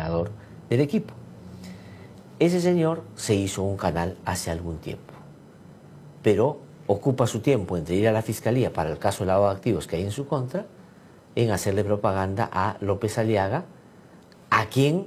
entrenador del equipo. Ese señor se hizo un canal hace algún tiempo, pero ocupa su tiempo entre ir a la fiscalía para el caso de lavado de activos que hay en su contra, en hacerle propaganda a López Aliaga, a quien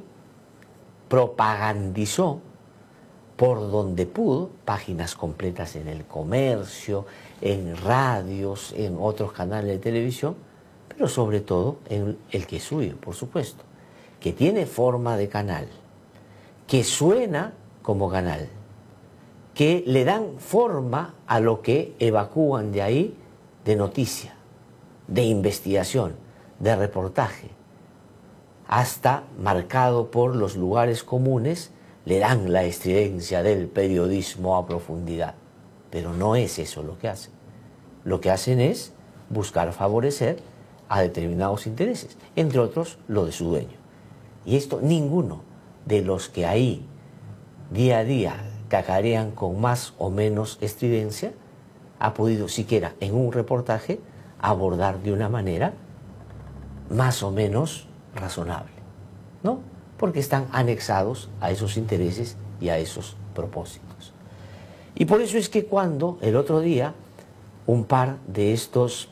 propagandizó por donde pudo, páginas completas en El Comercio, en radios, en otros canales de televisión, pero sobre todo en el que es suyo, por supuesto, que tiene forma de canal, que suena como canal, que le dan forma a lo que evacúan de ahí de noticia, de investigación, de reportaje, hasta marcado por los lugares comunes, le dan la estridencia del periodismo a profundidad. Pero no es eso lo que hacen. Lo que hacen es buscar favorecer a determinados intereses, entre otros lo de su dueño. Y esto ninguno de los que ahí día a día cacarean con más o menos estridencia ha podido siquiera en un reportaje abordar de una manera más o menos razonable, ¿no? Porque están anexados a esos intereses y a esos propósitos. Y por eso es que cuando el otro día un par de estos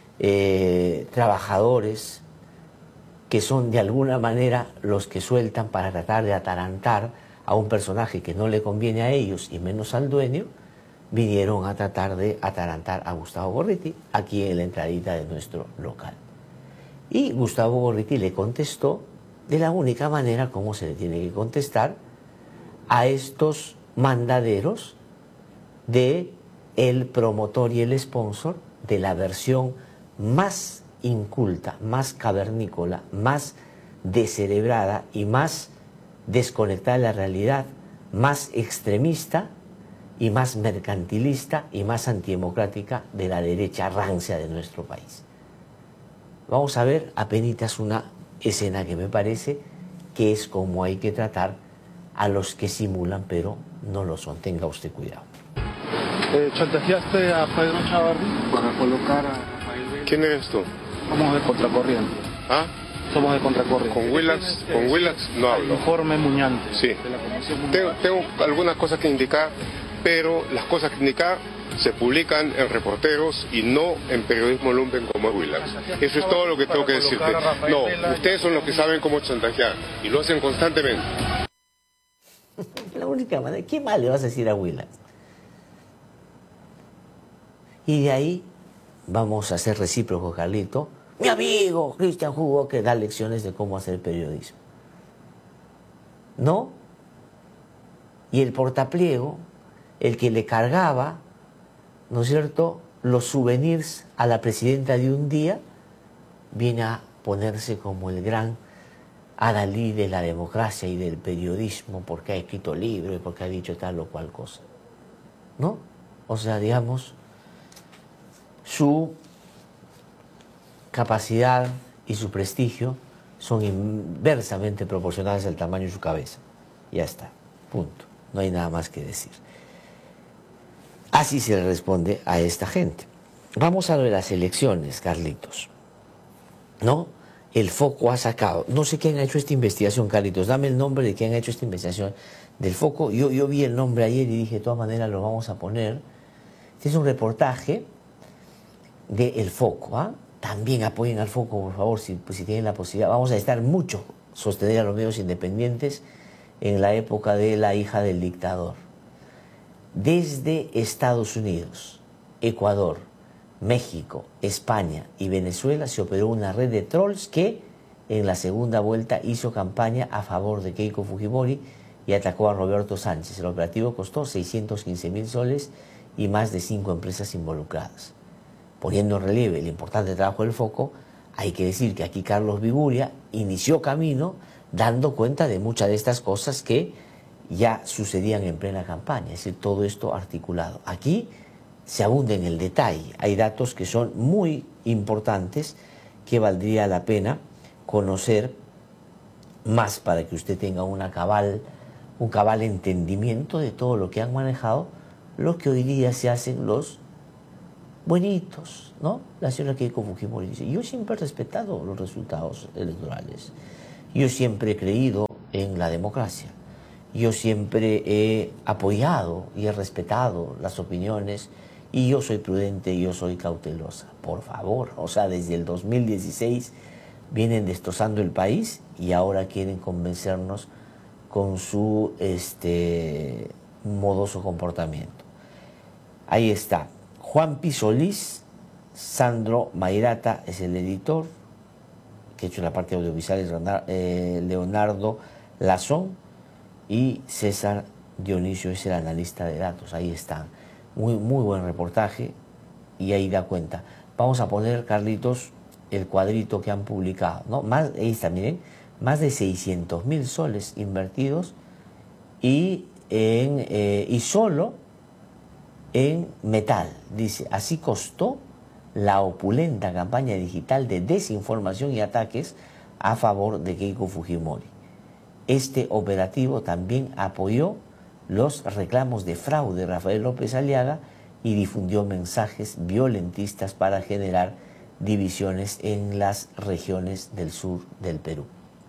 trabajadores, que son de alguna manera los que sueltan para tratar de atarantar a un personaje que no le conviene a ellos y menos al dueño, vinieron a tratar de atarantar a Gustavo Gorriti aquí en la entradita de nuestro local. Y Gustavo Gorriti le contestó de la única manera como se le tiene que contestar a estos mandaderos de el promotor y el sponsor de la versión más inculta, más cavernícola, más descerebrada y más desconectada de la realidad, más extremista y más mercantilista y más antidemocrática de la derecha rancia de nuestro país. Vamos a ver apenitas una escena que me parece que es como hay que tratar a los que simulan pero no lo son. Tenga usted cuidado. ¿Chantajeaste a Pedro Chávarri para colocar a Rafael Vélez? ¿Quién eres tú? Somos de Contracorriente. ¿Ah? Somos de Contracorriente. Con Willax no hablo. Informe Muñante. Sí. De la Comisión Municipal. Tengo algunas cosas que indicar, pero las cosas que indicar se publican en reporteros y no en periodismo lumpen como es Willax. Eso es todo lo que tengo que decirte. No, ustedes son los que saben cómo chantajear y lo hacen constantemente. La única manera, ¿qué más le vas a decir a Willax? Y de ahí vamos a ser recíprocos, Carlito. Mi amigo Cristian Hugo, que da lecciones de cómo hacer periodismo. ¿No? Y el portapliego, el que le cargaba, ¿no es cierto?, los souvenirs a la presidenta de un día, viene a ponerse como el gran adalid de la democracia y del periodismo, porque ha escrito libros y porque ha dicho tal o cual cosa. ¿No? O sea, digamos, su capacidad y su prestigio son inversamente proporcionales al tamaño de su cabeza. Ya está, punto. No hay nada más que decir. Así se le responde a esta gente. Vamos a lo de las elecciones, Carlitos. ¿No? El Foco ha sacado, no sé quién ha hecho esta investigación, Carlitos, dame el nombre de quién ha hecho esta investigación del Foco. Yo vi el nombre ayer y dije, de todas maneras lo vamos a poner. Este es un reportaje de El Foco, ¿ah? También apoyen al Foco, por favor, si tienen la posibilidad. Vamos a necesitar mucho sostener a los medios independientes en la época de la hija del dictador. Desde Estados Unidos, Ecuador, México, España y Venezuela se operó una red de trolls que en la segunda vuelta hizo campaña a favor de Keiko Fujimori y atacó a Roberto Sánchez. El operativo costó 615.000 soles y más de 5 empresas involucradas. Poniendo en relieve el importante trabajo del Foco, hay que decir que aquí Carlos Viguria inició camino dando cuenta de muchas de estas cosas que ya sucedían en plena campaña, es decir, todo esto articulado. Aquí se abunda en el detalle, hay datos que son muy importantes que valdría la pena conocer más para que usted tenga un cabal entendimiento de todo lo que han manejado, lo que hoy día se hacen los buenitos, ¿no? La señora Keiko Fujimori dice, yo siempre he respetado los resultados electorales, yo siempre he creído en la democracia. Yo siempre he apoyado y he respetado las opiniones y yo soy prudente y yo soy cautelosa. Por favor, o sea, desde el 2016 vienen destrozando el país y ahora quieren convencernos con su modoso comportamiento. Ahí está. Juan P. Solís, Sandro Mairata es el editor, que ha hecho la parte audiovisual es Leonardo Lazón, y César Dionisio es el analista de datos. Ahí están. Muy buen reportaje y ahí da cuenta. Vamos a poner, Carlitos, el cuadrito que han publicado, ¿no? Ahí está, miren, más de 600.000 soles invertidos y solo en metal. Dice, así costó la opulenta campaña digital de desinformación y ataques a favor de Keiko Fujimori. Este operativo también apoyó los reclamos de fraude de Rafael López Aliaga y difundió mensajes violentistas para generar divisiones en las regiones del sur del Perú.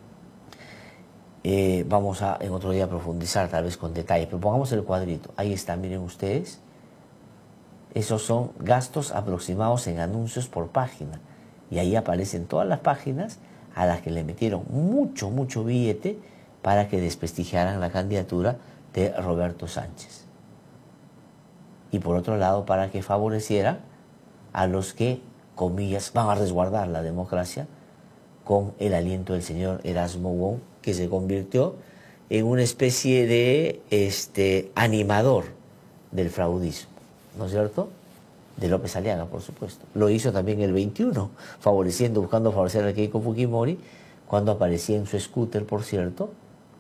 Vamos a en otro día profundizar tal vez con detalle, pero pongamos el cuadrito. Ahí está, miren ustedes. Esos son gastos aproximados en anuncios por página. Y ahí aparecen todas las páginas a las que le metieron mucho billete para que desprestigiaran la candidatura de Roberto Sánchez. Y por otro lado, para que favorecieran a los que, comillas, van a resguardar la democracia con el aliento del señor Erasmo Wong, que se convirtió en una especie de animador del fraudismo, ¿no es cierto? De López Aliaga, por supuesto. Lo hizo también el 21, buscando favorecer a Keiko Fujimori, cuando aparecía en su scooter, por cierto,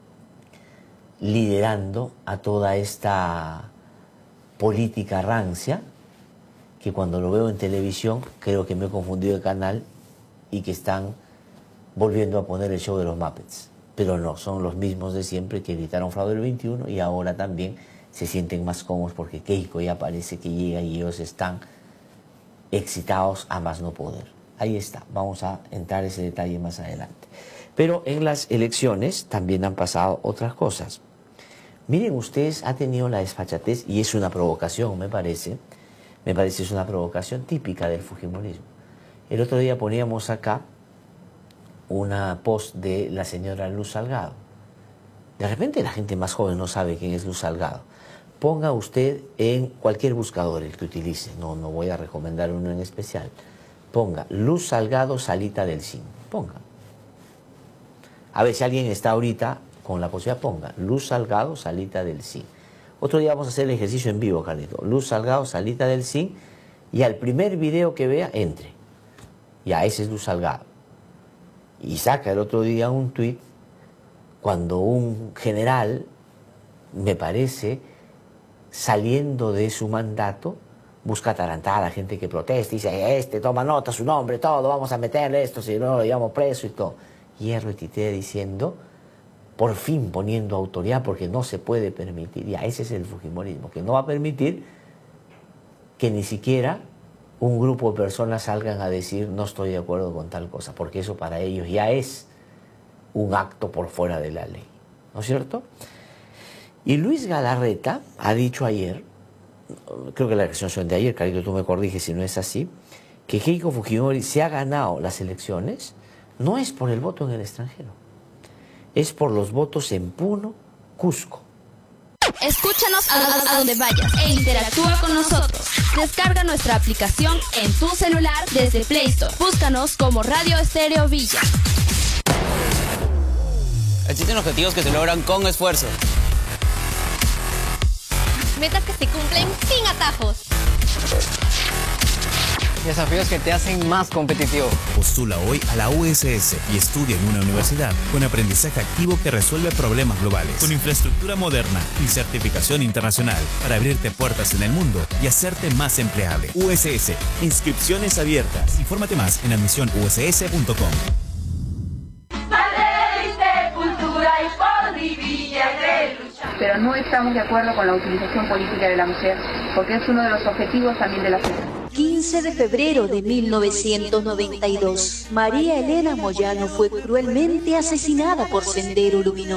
liderando a toda esta política rancia, que cuando lo veo en televisión creo que me he confundido de canal y que están volviendo a poner el show de los Muppets. Pero no, son los mismos de siempre que gritaron fraude el 21 y ahora también se sienten más cómodos porque Keiko ya parece que llega y ellos están excitados a más no poder. Ahí está, vamos a entrar ese detalle más adelante. Pero en las elecciones también han pasado otras cosas. Miren ustedes, ha tenido la desfachatez, y es una provocación, me parece es una provocación típica del fujimorismo. El otro día poníamos acá una post de la señora Luz Salgado. De repente la gente más joven no sabe quién es Luz Salgado. Ponga usted en cualquier buscador, el que utilice, no voy a recomendar uno en especial. Ponga Luz Salgado Salita del Zinc, ponga. A ver si alguien está ahorita con la posibilidad, ponga Luz Salgado Salita del Zinc. Otro día vamos a hacer el ejercicio en vivo, Carlito. Luz Salgado Salita del Zinc, y al primer video que vea, entre. Ya, ese es Luz Salgado. Y saca el otro día un tuit cuando un general, me parece, saliendo de su mandato, busca atarantar a la gente que protesta y dice, toma nota, su nombre, todo, vamos a meterle esto, si no lo llevamos preso y todo. Y él retuitea diciendo, por fin poniendo autoridad, porque no se puede permitir, ya ese es el fujimorismo, que no va a permitir que ni siquiera un grupo de personas salgan a decir no estoy de acuerdo con tal cosa, porque eso para ellos ya es un acto por fuera de la ley, ¿no es cierto? Y Luis Galarreta ha dicho ayer, creo que la expresión de ayer, Carito, tú me corriges si no es así, que Keiko Fujimori se ha ganado las elecciones, no es por el voto en el extranjero, es por los votos en Puno, Cusco. Escúchanos a donde vayas e interactúa con nosotros. Descarga nuestra aplicación en tu celular desde Play Store. Búscanos como Radio Estéreo Villa. Existen objetivos que se logran con esfuerzo. Metas que se cumplen sin atajos. Desafíos que te hacen más competitivo. Postula hoy a la USS y estudia en una universidad con aprendizaje activo que resuelve problemas globales, con infraestructura moderna y certificación internacional para abrirte puertas en el mundo y hacerte más empleable. USS, inscripciones abiertas. Infórmate más en admisionuss.com. Pero no estamos de acuerdo con la utilización política de la mujer, porque es uno de los objetivos también de la sociedad. 15 de febrero de 1992, María Elena Moyano fue cruelmente asesinada por Sendero Luminoso.